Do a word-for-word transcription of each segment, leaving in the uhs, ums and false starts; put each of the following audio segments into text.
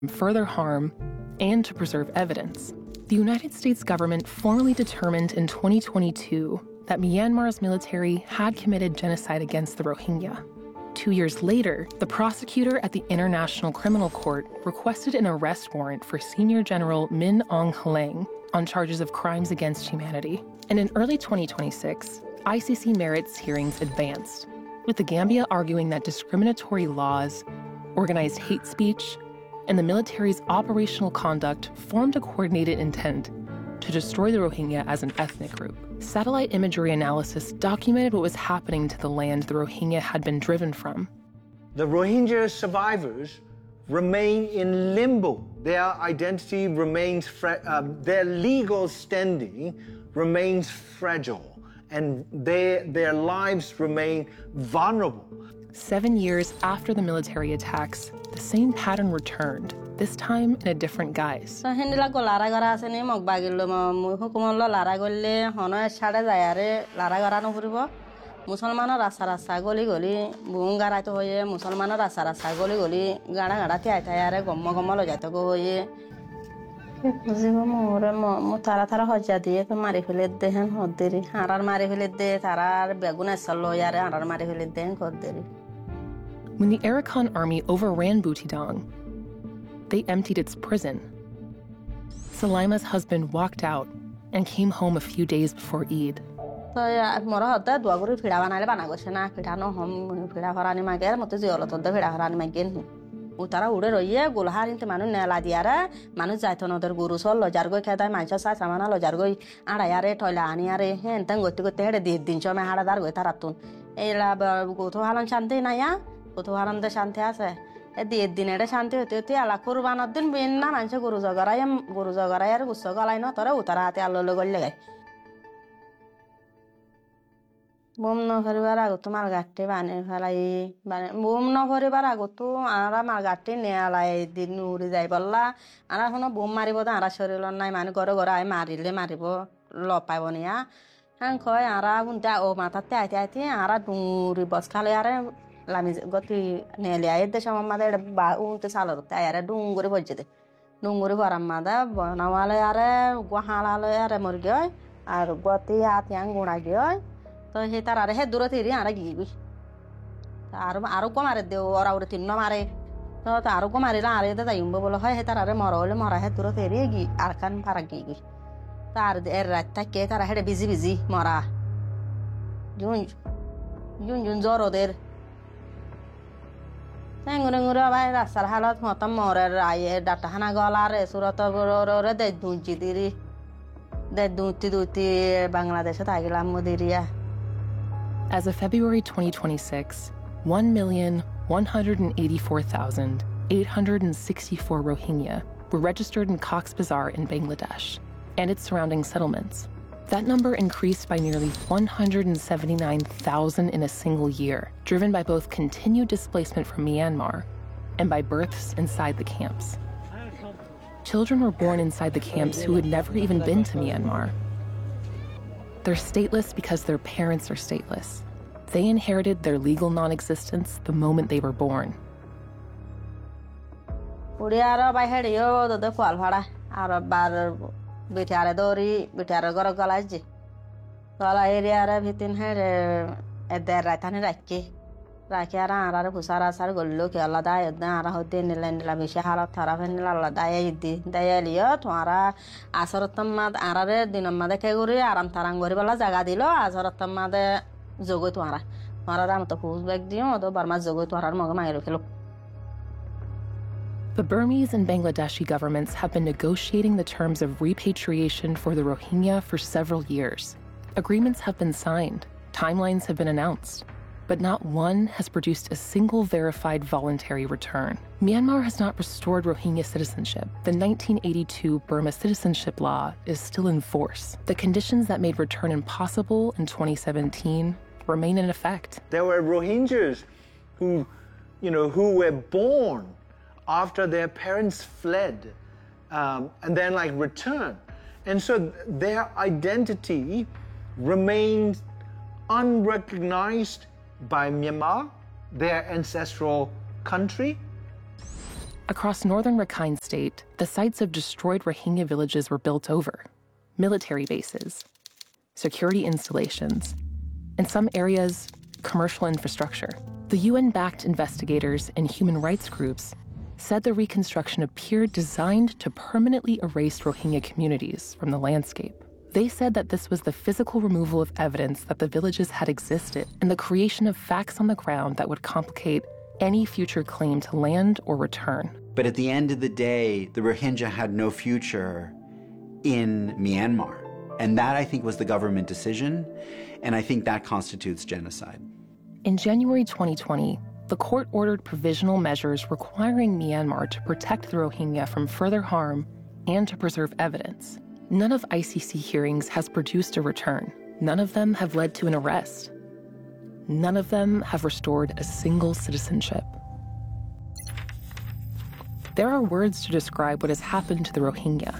further harm and to preserve evidence. The United States government formally determined in twenty twenty-two that Myanmar's military had committed genocide against the Rohingya. Two years later, the prosecutor at the International Criminal Court requested an arrest warrant for Senior General Min Aung Hlaing on charges of crimes against humanity. And in early twenty twenty-six, I C C merits hearings advanced, with the Gambia arguing that discriminatory laws, organized hate speech, and the military's operational conduct formed a coordinated intent to destroy the Rohingya as an ethnic group. Satellite imagery analysis documented what was happening to the land the Rohingya had been driven from. The Rohingya survivors remain in limbo. Their identity remains, fra- uh, their legal standing remains fragile, and their, their lives remain vulnerable. Seven years after the military attacks, the same pattern returned, this time in a different guise. মুসলমানৰ ৰাস্তা ৰাস্তা গলি গলি বুংগা ৰাইতো হয়ে মুসলমানৰ ৰাস্তা ৰাস্তা গলি গলি গাড়া গাড়া তিয়াই তিয়াই গম্ম গম্ম লৈ যাইতো হয়ে জীব মোরে মো তারা তারা হজ্জা দিয়ে তো মারি ফেলে দেন হদ্দেরি আরার মারি ফেলে দে তারার বেগুন আসল লয়ারে আরার মারি ফেলে দেন করদেরি. When the Arakan army overran Butidang, they emptied its prison. Salaima's husband walked out and came home a few days before Eid. তো মোরা হতে দোয়া করে ফিড়া বানাইলে বানা গেছে না ফিড়া ন হম ফিড়া হরানি মাগের মতো জিয়লত দে ফিড়া হরানি মাগেন ও তারা উড়ে রইয়ে গোলহার ইনতে মানুষ নেলা দিয়ারে মানুষ যাইতো নদের গরু সল লজার গই খেদাই মাইছ সাই সামানা লজার গই আড়াইয়ারে টয়লা আনিয়ারে হেন তাং গতি গতি হেডে দি দিন চমে হাড়া দার গই তারাতুন এইলা গোথো হালন শান্তি নাইয়া গোথো হালন দে শান্তি আছে এ দি দিন এডে শান্তি হতে হতে আলা কুরবানের দিন বিন না মাইছ গরু জগরাই গরু জগরাই আর গুছ গলাই ন তরে উতারা হাতে আলো লগল লাগাই বোম ন ফরিবার আগত মাল গাট্টি বানে ফেলাই মানে বোম ন ফরিবার আগত আরা মাল গাট্টি নেয়ালাই দিন উড়ি যাই বললা আরা কোনো বোম মারিব তো আরা শরীর নাই মানে ঘরে ঘরে আই মারিলে মারিব ল পাইব নিয়া হ্যাঁ কয় আরা বুনতে ও মাথাতে আইতে আইতে আরা ডুঙুরি বস খালে আরে লামি গতি নেলে আই দেশ আমাদের বা উনতে সালর তাই আরে ডুঙ্গুরি বজতে ডুঙ্গুরি ভরাম মাদা বনাওয়ালে আরে গোহালালে আরে মুরগি আর গতি আতিয়াং গুড়া গিয়ে তো হে তার আরে হে দূরে থেকে আরে গিয়ে আর আরো কো মারে দেও ওরা ওরে তিন মারে তো আরো কো মারিলা আরে দে যাইব বলে হয় হে তার আরে মরা হলে মরা হে দূরে থেকে গি আর কান পারা গিয়ে তার এর রাত থেকে তার হেডে বিজি বিজি মরা জুন জুন জুন জ্বর ওদের গুনে গুনে ভাই রাস্তার হালত মতম মরের আয়ে ডাটা হানা গলার সুরত রে দে দুঞ্চি দিরি দে দুতি দুতি বাংলাদেশে থাকিলাম মদিরিয়া. As of February twenty twenty-six, one million one hundred eighty-four thousand eight hundred sixty-four Rohingya were registered in Cox's Bazar in Bangladesh and its surrounding settlements. That number increased by nearly one hundred seventy-nine thousand in a single year, driven by both continued displacement from Myanmar and by births inside the camps. Children were born inside the camps who had never even been to Myanmar. They're stateless because their parents are stateless. They inherited their legal non-existence the moment they were born. Bitare dori bitare goro galaji gala area ra bitin here eder ratane rakki rakki ara ara busara sar gollo ke alla da edna ara hote nilen la bisha hala tarafen la da yidi dayaliyo to ara asaratamad ara re dinamade ke gori aram tarang gori bala jaga dilo asaratamade jogo to ara ara ram to pus bag dio do barma jogo to ara moga mairo kelo. The Burmese and Bangladeshi governments have been negotiating the terms of repatriation for the Rohingya for several years. Agreements have been signed, timelines have been announced, but not one has produced a single verified voluntary return. Myanmar has not restored Rohingya citizenship. The nineteen eighty-two Burma citizenship law is still in force. The conditions that made return impossible in twenty seventeen remain in effect. There were Rohingyas who, you know, who were born after their parents fled um, and then like returned. And so their identity remained unrecognized by Myanmar, their ancestral country. Across northern Rakhine State, the sites of destroyed Rohingya villages were built over. Military bases, security installations, in some areas, commercial infrastructure. The U N-backed investigators and human rights groups said the reconstruction appeared designed to permanently erase Rohingya communities from the landscape. They said that this was the physical removal of evidence that the villages had existed and the creation of facts on the ground that would complicate any future claim to land or return. But at the end of the day, the Rohingya had no future in Myanmar. And that, I think, was the government decision, and I think that constitutes genocide. In January twenty twenty, the court ordered provisional measures requiring Myanmar to protect the Rohingya from further harm and to preserve evidence. None of I C C hearings has produced a return. None of them have led to an arrest. None of them have restored a single citizenship. There are words to describe what has happened to the Rohingya.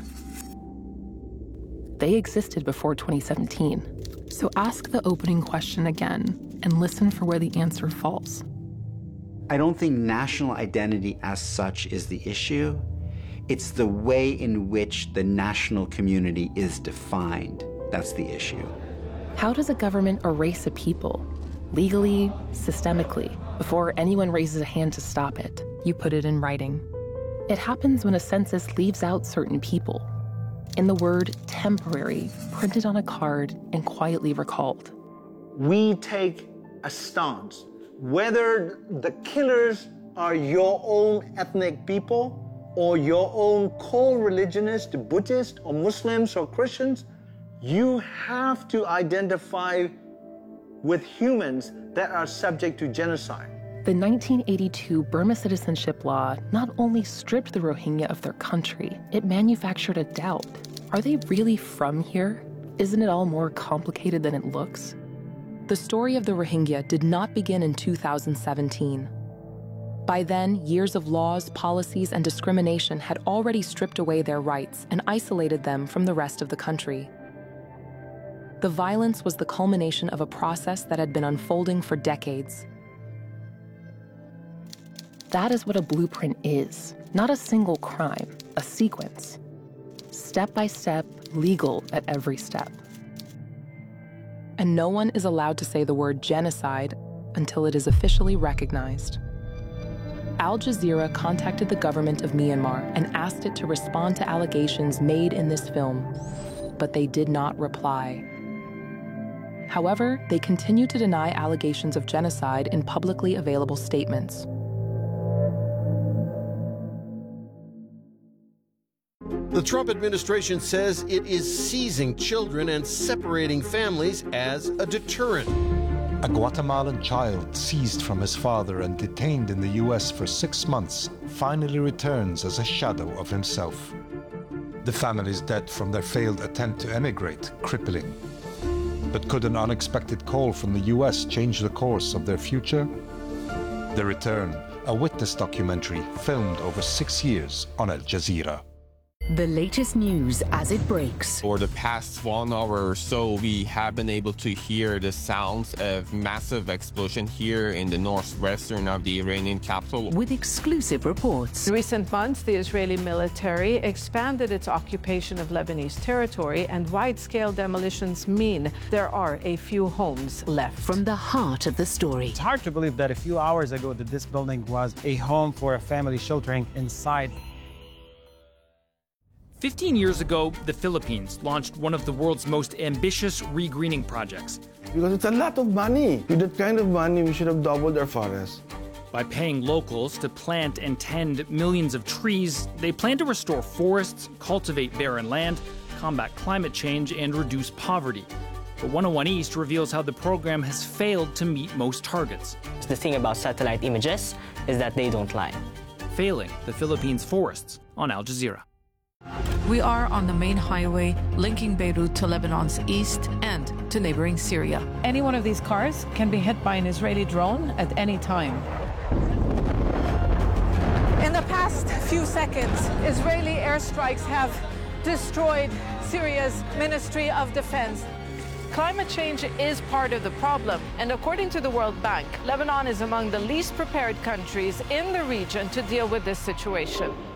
They existed before twenty seventeen. So ask the opening question again and listen for where the answer falls. I don't think national identity as such is the issue. It's the way in which the national community is defined that's the issue. How does a government erase a people? Legally, systemically, before anyone raises a hand to stop it. You put it in writing. It happens when a census leaves out certain people, in the word temporary, printed on a card and quietly recalled. We take a stance. Whether the killers are your own ethnic people or your own co-religionists, Buddhists or Muslims or Christians, you have to identify with humans that are subject to genocide. The nineteen eighty-two Burma citizenship law not only stripped the Rohingya of their country, it manufactured a doubt. Are they really from here? Isn't it all more complicated than it looks? The story of the Rohingya did not begin in two thousand seventeen. By then, years of laws, policies, and discrimination had already stripped away their rights and isolated them from the rest of the country. The violence was the culmination of a process that had been unfolding for decades. That is what a blueprint is, not a single crime, a sequence. Step by step, legal at every step. And no one is allowed to say the word genocide until it is officially recognized. Al Jazeera contacted the government of Myanmar and asked it to respond to allegations made in this film, but they did not reply. However, they continue to deny allegations of genocide in publicly available statements. The Trump administration says it is seizing children and separating families as a deterrent. A Guatemalan child seized from his father and detained in the U S for six months finally returns as a shadow of himself. The family's dead from their failed attempt to emigrate, crippling. But could an unexpected call from the U S change the course of their future? The Return, a witness documentary filmed over six years on Al Jazeera. The latest news as it breaks. For the past one hour or so, we have been able to hear the sounds of massive explosion here in the northwestern of the Iranian capital. With exclusive reports. In recent months, the Israeli military expanded its occupation of Lebanese territory, and wide-scale demolitions mean there are a few homes left. From the heart of the story. It's hard to believe that a few hours ago that this building was a home for a family sheltering inside. Fifteen years ago, the Philippines launched one of the world's most ambitious regreening projects. Because it's a lot of money. With that kind of money, we should have doubled our forests. By paying locals to plant and tend millions of trees, they plan to restore forests, cultivate barren land, combat climate change, and reduce poverty. But one oh one East reveals how the program has failed to meet most targets. The thing about satellite images is that they don't lie. Failing the Philippines' forests on Al Jazeera. We are on the main highway linking Beirut to Lebanon's east and to neighboring Syria. Any one of these cars can be hit by an Israeli drone at any time. In the past few seconds, Israeli airstrikes have destroyed Syria's Ministry of Defense. Climate change is part of the problem, and according to the World Bank, Lebanon is among the least prepared countries in the region to deal with this situation.